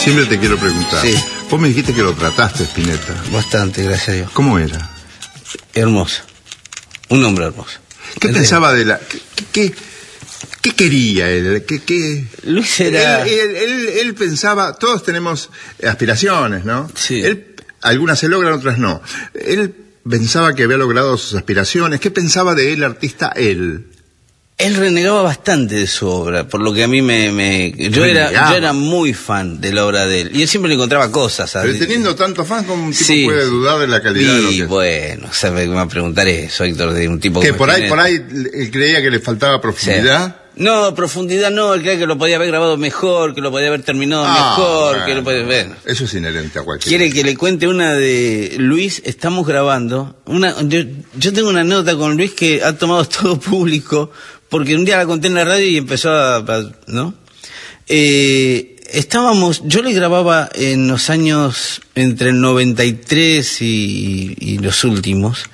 Siempre te quiero preguntar. Sí. Vos me dijiste que lo trataste, Spinetta. Bastante, gracias a Dios. ¿Cómo era? Hermoso. Un hombre hermoso. ¿Qué pensaba de la... ¿Qué quería él? Luis era... Él pensaba... Todos tenemos aspiraciones, ¿no? Sí. Algunas se logran, otras no. Él pensaba que había logrado sus aspiraciones. ¿Qué pensaba de él, artista, él? Él renegaba bastante de su obra, por lo que a mí yo era muy fan de la obra de él. Y él siempre le encontraba cosas. ¿Pero teniendo tantos fans, cómo un tipo sí, puede dudar de la calidad de lo que es? Bueno, ¿sabe qué me va a preguntar eso, Héctor? De un tipo que por ahí él creía que le faltaba profundidad. Sí. No, profundidad no, él creía que lo podía haber grabado mejor, que lo podía haber terminado mejor, bueno, que lo podía... Bueno. Eso es inherente a cualquiera. ¿Quiere que le cuente una de Luis? Estamos grabando. Yo tengo una anécdota con Luis que ha tomado todo público, porque un día la conté en la radio y empezó ¿no? Yo le grababa en los años entre el 93 y los últimos.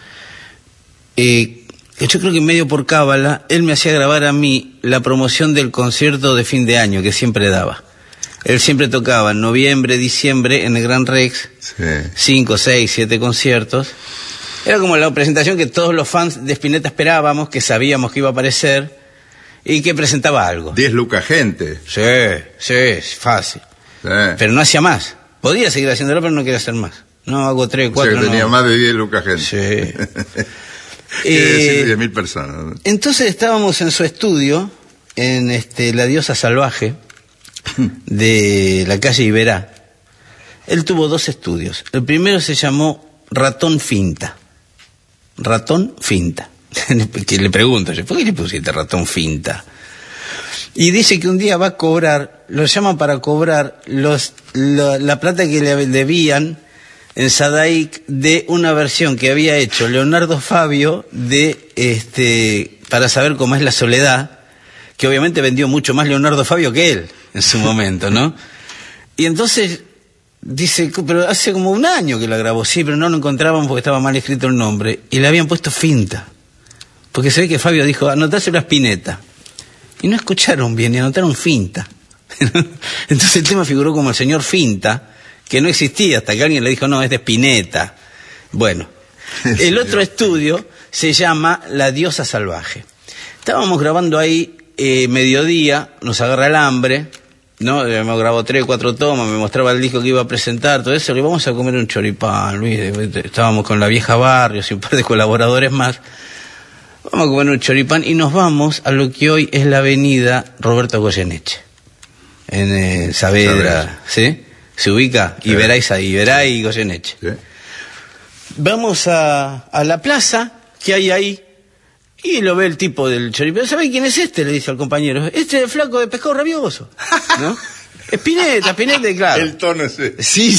Yo creo que medio por cábala, él me hacía grabar a mí la promoción del concierto de fin de año que siempre daba. Él siempre tocaba en noviembre, diciembre en el Gran Rex, 5, 6, 7 conciertos. Era como la presentación que todos los fans de Spinetta esperábamos, que sabíamos que iba a aparecer y que presentaba algo. 10 lucas gente. Sí, fácil. Sí. Pero no hacía más. Podía seguir haciéndolo, pero no quería hacer más. No, hago 3, 4, o sea, que tenía no. más de 10 lucas gente. Sí. Quiere decir 10.000 personas, ¿no? Entonces estábamos en su estudio, en La Diosa Salvaje, de la calle Iberá. Él tuvo 2 estudios. El primero se llamó Ratón Finta. Ratón Finta. Que le pregunto yo, ¿por qué le pusiste Ratón Finta? Y dice que un día va a cobrar, lo llaman para cobrar la plata que le debían en Sadaic de una versión que había hecho Leonardo Fabio de Para saber cómo es la soledad, que obviamente vendió mucho más Leonardo Fabio que él en su momento, ¿no? Y entonces dice, pero hace como un año que la grabó, sí, pero no lo encontraban porque estaba mal escrito el nombre, y le habían puesto Finta, porque se ve que Fabio dijo, anotáselo a Spinetta, y no escucharon bien, y anotaron Finta. Entonces el tema figuró como el señor Finta, que no existía hasta que alguien le dijo, no, es de Spinetta. Bueno, el otro estudio se llama La Diosa Salvaje. Estábamos grabando ahí mediodía, nos agarra el hambre, ¿no? Me grabó 3, 4 tomas, me mostraba el disco que iba a presentar, todo eso, le vamos a comer un choripán, Luis. Estábamos con la vieja Barrios y un par de colaboradores más. Vamos a comer un choripán y nos vamos a lo que hoy es la avenida Roberto Goyeneche, en Saavedra, ¿sí? Se ubica Iberá y Goyeneche. ¿Sí? Vamos a la plaza que hay ahí y lo ve el tipo del choripán. ¿Sabe quién es este? Le dice al compañero. Este es el flaco de Pescado Rabioso, ¿no? Spinetta, claro. El tono ese. Sí.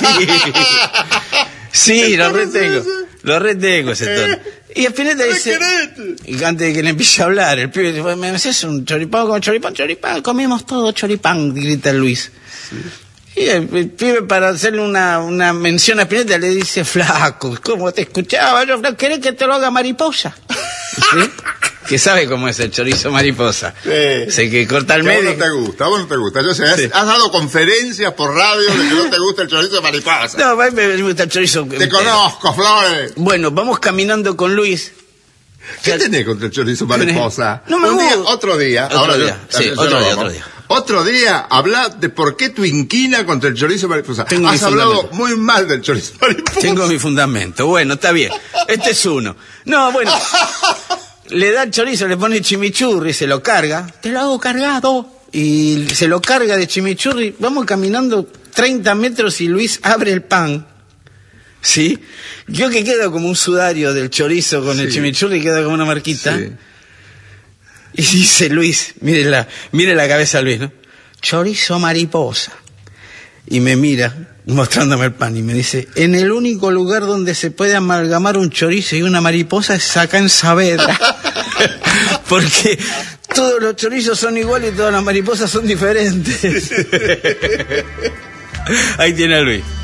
Sí, lo retengo ese tono. Y Spinetta dice, y antes de que le empiece a hablar, el pibe dice, ¿me haces un choripán con choripán? Comemos todo choripán, grita Luis. Sí. Y el pibe, para hacerle una mención a Spinetta, le dice, flaco, ¿cómo te escuchaba? Yo, ¿querés que te lo haga mariposa? ¿Sí? Que sabe cómo es el chorizo mariposa. Sí. Sé que corta el medio. A vos no te gusta. Yo sé, has dado conferencias por radio de que no te gusta el chorizo mariposa. No, a mí me gusta el chorizo. Te conozco, Flores. Bueno, vamos caminando con Luis. ¿Qué tenés contra el chorizo mariposa? No me gusta. Otro día. Otro día, habla de por qué tu inquina contra el chorizo mariposa. Has hablado muy mal del chorizo mariposa. Tengo mi fundamento. Bueno, está bien. Este es uno. No, bueno. Le da el chorizo, le pone chimichurri, se lo carga. Te lo hago cargado. Y se lo carga de chimichurri. Vamos caminando 30 metros y Luis abre el pan. ¿Sí? Yo que quedo como un sudario del chorizo con el chimichurri, queda como una marquita. Sí. Y dice Luis, mire la cabeza de Luis, ¿no? Chorizo mariposa. Y me mira, mostrándome el pan, y me dice, en el único lugar donde se puede amalgamar un chorizo y una mariposa es acá en Saavedra. Porque todos los chorizos son iguales y todas las mariposas son diferentes. Ahí tiene a Luis.